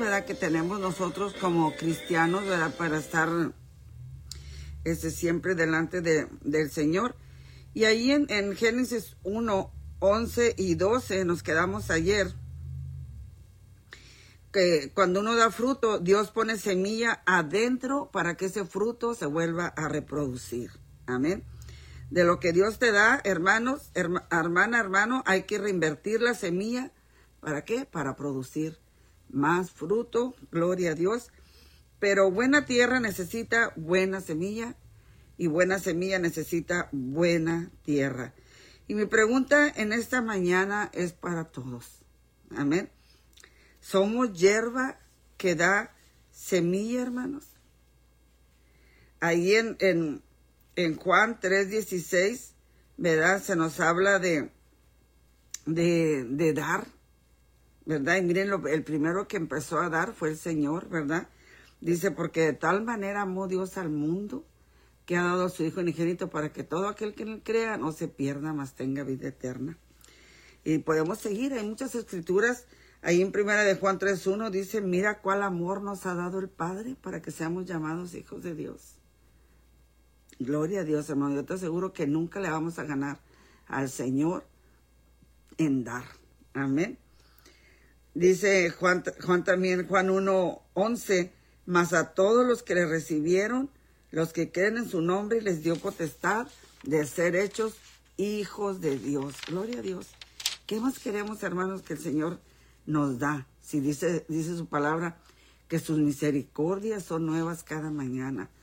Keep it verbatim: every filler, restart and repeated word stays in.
¿verdad? Que tenemos nosotros como cristianos, ¿verdad? Para estar este, siempre delante de, del Señor. Y ahí en, en Génesis uno, once y doce nos quedamos ayer, que cuando uno da fruto, Dios pone semilla adentro para que ese fruto se vuelva a reproducir. Amén. De lo que Dios te da, hermanos, herma, hermana, hermano, hay que reinvertir la semilla. ¿Para qué? Para producir más fruto, gloria a Dios. Pero buena tierra necesita buena semilla y buena semilla necesita buena tierra. Y mi pregunta en esta mañana es para todos. Amén. ¿Somos hierba que da semilla, hermanos? Ahí en, en, en Juan tres dieciséis, ¿verdad? Se nos habla de, de, de dar, ¿verdad? Y miren, lo, el primero que empezó a dar fue el Señor, ¿verdad? Dice, porque de tal manera amó Dios al mundo, que ha dado a su Hijo unigénito para que todo aquel que en él crea no se pierda, mas tenga vida eterna. Y podemos seguir, hay muchas escrituras. Ahí en primera de Juan tres uno dice, mira cuál amor nos ha dado el Padre para que seamos llamados hijos de Dios. Gloria a Dios, hermano. Yo te aseguro que nunca le vamos a ganar al Señor en dar. Amén. Dice Juan, Juan también, Juan uno once, mas a todos los que le recibieron, los que creen en su nombre, les dio potestad de ser hechos hijos de Dios. Gloria a Dios. ¿Qué más queremos, hermanos, que el Señor nos da? Si dice, dice su palabra que sus misericordias son nuevas cada mañana.